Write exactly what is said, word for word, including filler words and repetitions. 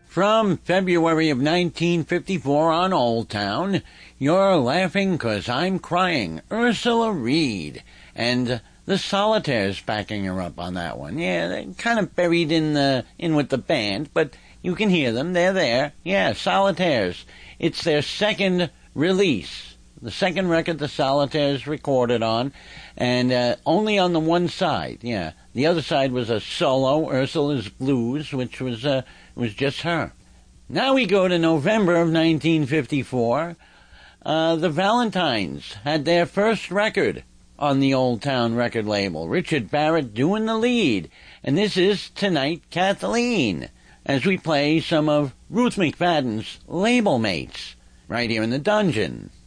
From February of nineteen fifty-four on Old Town, You're Laughing 'Cause I'm Crying, Ursula Reed. And the Solitaires backing her up on that one. Yeah, they're kind of buried in the in with the band, but you can hear them. They're there. Yeah, Solitaires. It's their second release. The second record the Solitaires recorded on, and uh, only on the one side. Yeah, the other side was a solo, Ursula's Blues, which was uh, was just her. Now we go to November of nineteen fifty-four. Uh, the Valentines had their first record on the Old Town record label. Richard Barrett doing the lead. And this is Tonight Kathleen, as we play some of Ruth McFadden's Label Mates, right here in the Dungeon.